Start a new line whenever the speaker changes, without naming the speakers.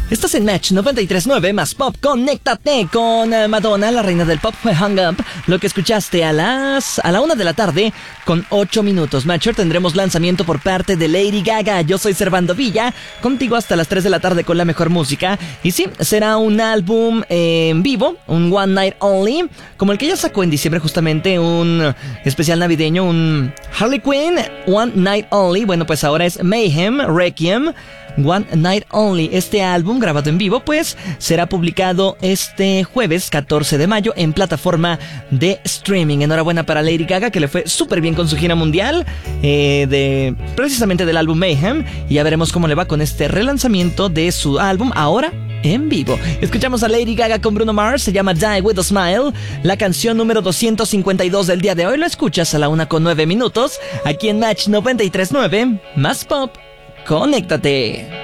Estás en Match 93.9 más Pop. Conéctate con Madonna, la reina del pop. Fue Hung Up. Lo que escuchaste a la 1 de la tarde con 8 minutos. Matcher, tendremos lanzamiento por parte de Lady Gaga. Yo soy Servando Villa, contigo hasta las 3 de la tarde con la mejor música. Y sí, será un álbum en vivo, un One Night Only, como el que ella sacó en diciembre, justamente un especial navideño, un Harley Quinn One Night Only. Bueno, pues ahora es Mayhem Requiem One Night Only. Este álbum grabado en vivo pues será publicado este jueves 14 de mayo en plataforma de streaming. Enhorabuena para Lady Gaga, que le fue súper bien con su gira mundial precisamente del álbum Mayhem, y ya veremos cómo le va con este relanzamiento de su álbum ahora en vivo. Escuchamos a Lady Gaga con Bruno Mars, se llama Die With A Smile, la canción número 252 del día de hoy. Lo escuchas a la 1:09 aquí en Match 93.9 más Pop. Conéctate.